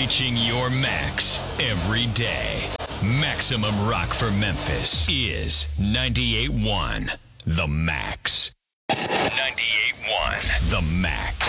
Reaching your max every day. Maximum Rock for Memphis is 98.1 The Max.